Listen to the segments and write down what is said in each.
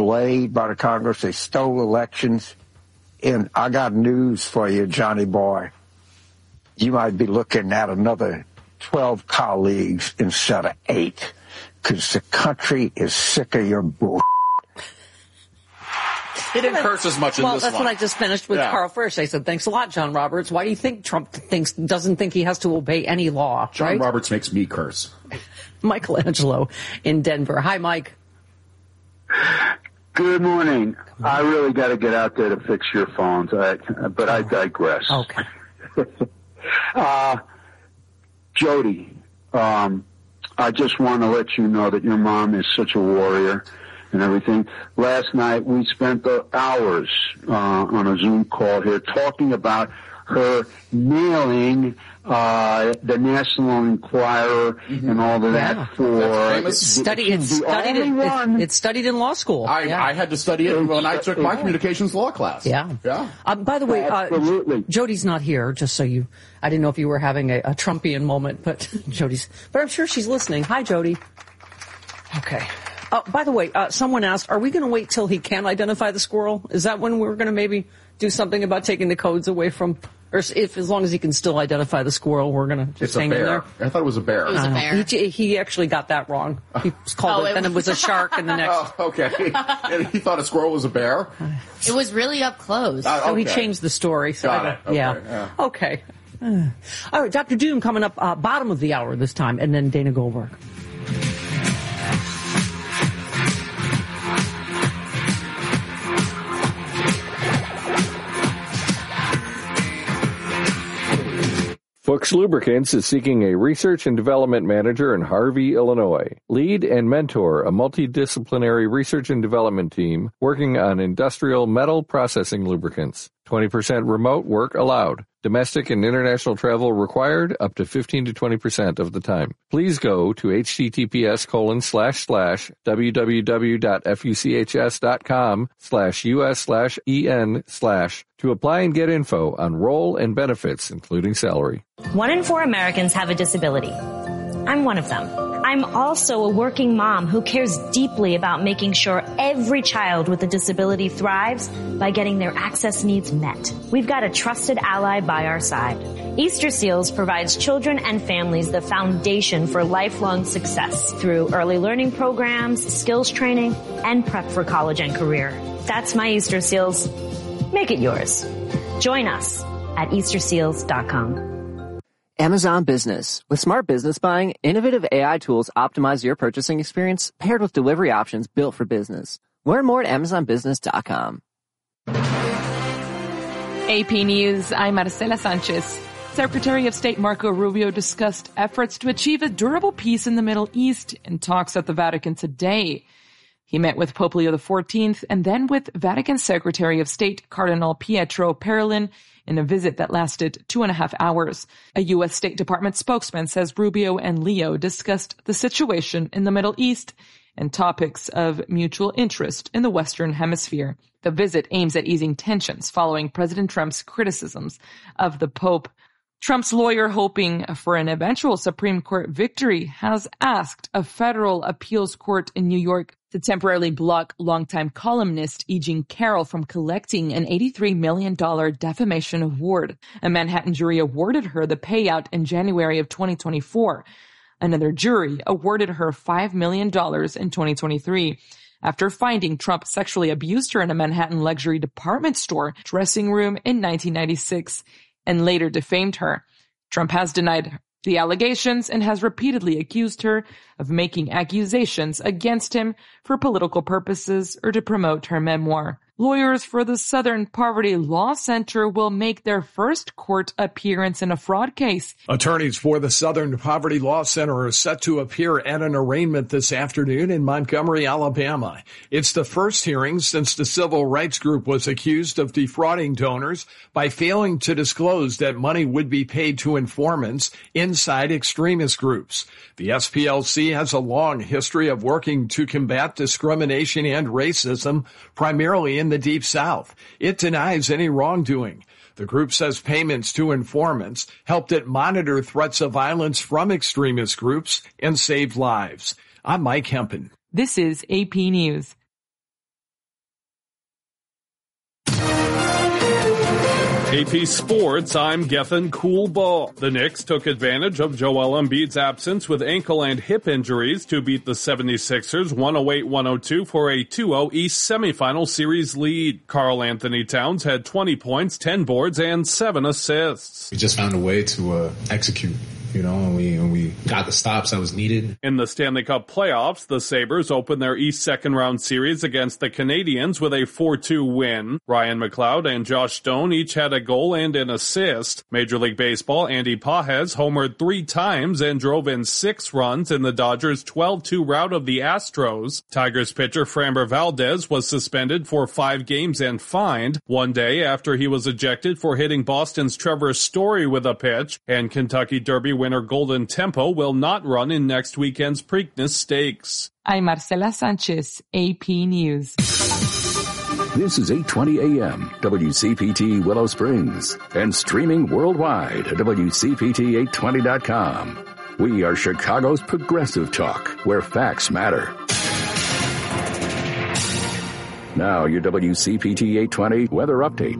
delayed by the Congress. They stole elections. And I got news for you, Johnny boy. You might be looking at another 12 colleagues instead of 8, because the country is sick of your bull. He didn't curse as much in this one. Well, that's what I just finished with Carl Frisch. I said, thanks a lot, John Roberts. Why do you think Trump doesn't think he has to obey any law? John Roberts makes me curse. Michelangelo in Denver. Hi, Mike. Good morning. I really got to get out there to fix your phones, but I digress. Okay. Jody, I just want to let you know that your mom is such a warrior and everything. Last night we spent hours on a Zoom call here talking about her nailing the National Enquirer and all of that It's studied in law school. I had to study it when I took my communications law class. Yeah. By the way, absolutely. Jody's not here, just so I didn't know if you were having a Trumpian moment, but but I'm sure she's listening. Hi, Jody. Okay. By the way, someone asked, are we going to wait till he can identify the squirrel? Is that when we're going to maybe do something about taking the codes away from, or as long as he can still identify the squirrel, we're going to just hang in there? I thought it was a bear. It was a bear. He actually got that wrong. He called it, and it was a shark in the next. Oh, okay. And he thought a squirrel was a bear? It was really up close. So he changed the story. So got it. Okay. Yeah. Okay. All right, Dr. Doom coming up bottom of the hour this time, and then Dana Goldberg. Fuchs Lubricants is seeking a research and development manager in Harvey, Illinois. Lead and mentor a multidisciplinary research and development team working on industrial metal processing lubricants. 20% remote work allowed. Domestic and international travel required up to 15 to 20% of the time. Please go to https://www.fuchs.com/US/EN/ to apply and get info on role and benefits, including salary. 1 in 4 Americans have a disability. I'm one of them. I'm also a working mom who cares deeply about making sure every child with a disability thrives by getting their access needs met. We've got a trusted ally by our side. Easter Seals provides children and families the foundation for lifelong success through early learning programs, skills training, and prep for college and career. That's my Easter Seals. Make it yours. Join us at easterseals.com. Amazon Business. With smart business buying, innovative AI tools optimize your purchasing experience paired with delivery options built for business. Learn more at amazonbusiness.com. AP News, I'm Marcela Sanchez. Secretary of State Marco Rubio discussed efforts to achieve a durable peace in the Middle East in talks at the Vatican today. He met with Pope Leo XIV and then with Vatican Secretary of State Cardinal Pietro Parolin in a visit that lasted 2.5 hours. A U.S. State Department spokesman says Rubio and Leo discussed the situation in the Middle East and topics of mutual interest in the Western Hemisphere. The visit aims at easing tensions following President Trump's criticisms of the Pope. Trump's lawyer, hoping for an eventual Supreme Court victory, has asked a federal appeals court in New York to temporarily block longtime columnist E. Jean Carroll from collecting an $83 million defamation award. A Manhattan jury awarded her the payout in January of 2024. Another jury awarded her $5 million in 2023 after finding Trump sexually abused her in a Manhattan luxury department store dressing room in 1996 and later defamed her. Trump has denied the allegations and has repeatedly accused her of making accusations against him for political purposes or to promote her memoir. Lawyers for the Southern Poverty Law Center will make their first court appearance in a fraud case. Attorneys for the Southern Poverty Law Center are set to appear at an arraignment this afternoon in Montgomery, Alabama. It's the first hearing since the civil rights group was accused of defrauding donors by failing to disclose that money would be paid to informants inside extremist groups. The SPLC has a long history of working to combat discrimination and racism, primarily in the Deep South. It denies any wrongdoing. The group says payments to informants helped it monitor threats of violence from extremist groups and saved lives. I'm Mike Hempen. This is AP News. AP Sports, I'm Gethin Coolball. The Knicks took advantage of Joel Embiid's absence with ankle and hip injuries to beat the 76ers 108-102 for a 2-0 East semifinal series lead. Karl Anthony Towns had 20 points, 10 boards, and 7 assists. We just found a way to execute. And we got the stops that was needed. In the Stanley Cup playoffs, the Sabres opened their East second-round series against the Canadiens with a 4-2 win. Ryan McLeod and Josh Stone each had a goal and an assist. Major League Baseball, Andy Pages homered 3 times and drove in 6 runs in the Dodgers' 12-2 rout of the Astros. Tigers pitcher Framber Valdez was suspended for 5 games and fined 1 day after he was ejected for hitting Boston's Trevor Story with a pitch, and Kentucky Derby winner Golden Tempo will not run in next weekend's Preakness Stakes. I'm Marcela Sanchez, AP News. This is 820 AM, WCPT Willow Springs, and streaming worldwide at WCPT820.com. We are Chicago's progressive talk, where facts matter. Now, your WCPT 820 weather update.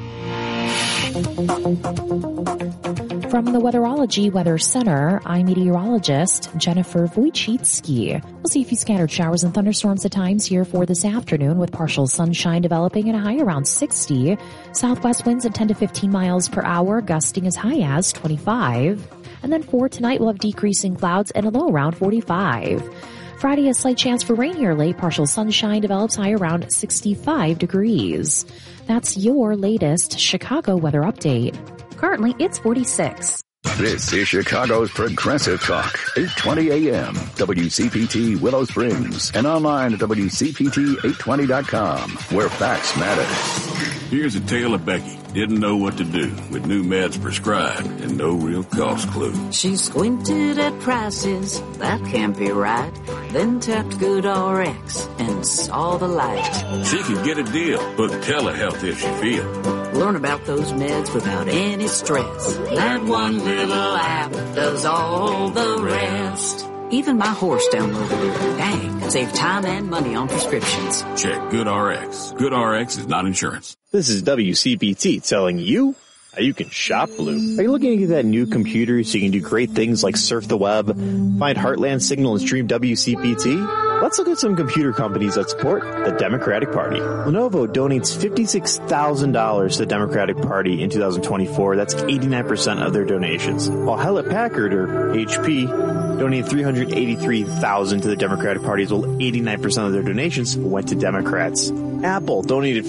From the Weatherology Weather Center, I'm meteorologist Jennifer Wojcicki. We'll see a few scattered showers and thunderstorms at times here for this afternoon, with partial sunshine developing and a high around 60. Southwest winds at 10 to 15 miles per hour, gusting as high as 25. And then for tonight, we'll have decreasing clouds and a low around 45. Friday, a slight chance for rain here late. Partial sunshine develops high around 65 degrees. That's your latest Chicago weather update. Currently, it's 46. This is Chicago's Progressive Talk, 820 AM, WCPT Willow Springs, and online at WCPT820.com, where facts matter. Here's a tale of Becky. Didn't know what to do with new meds prescribed and no real cost clue. She squinted at prices, that can't be right. Then tapped GoodRx and saw the light. She could get a deal, book telehealth if she feels. Learn about those meds without any stress. That one little app does all the rest. Even my horse downloaded it. Dang, save time and money on prescriptions. Check GoodRx. GoodRx is not insurance. This is WCPT telling you how you can shop Blue. Are you looking to get that new computer so you can do great things like surf the web, find Heartland Signal, and stream WCPT? Let's look at some computer companies that support the Democratic Party. Lenovo donates $56,000 to the Democratic Party in 2024. That's 89% of their donations. While Hewlett-Packard, or HP, donated $383,000 to the Democratic Party, as well 89% of their donations went to Democrats. Apple donated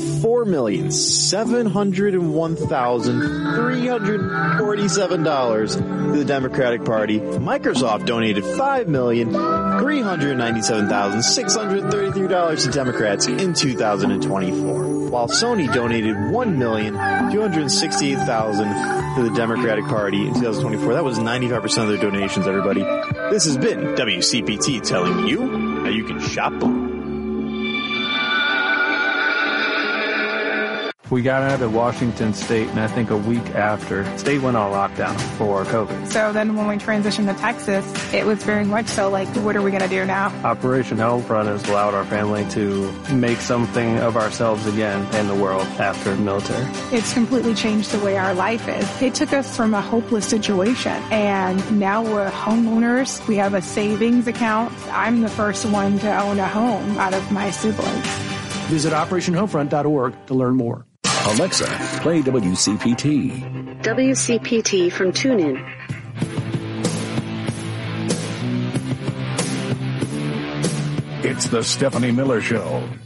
$4,701,347 to the Democratic Party. Microsoft donated $5,397,633 to Democrats in 2024, while Sony donated $1,268,000 to the Democratic Party in 2024. That was 95% of their donations, everybody. This has been WCPT telling you how you can shop Blue. We got out of Washington State, and I think a week after, state went on lockdown for COVID. So then when we transitioned to Texas, it was very much so like, what are we going to do now? Operation Homefront has allowed our family to make something of ourselves again in the world after the military. It's completely changed the way our life is. It took us from a hopeless situation, and now we're homeowners. We have a savings account. I'm the first one to own a home out of my siblings. Visit OperationHomefront.org to learn more. Alexa, play WCPT. WCPT from TuneIn. It's the Stephanie Miller Show.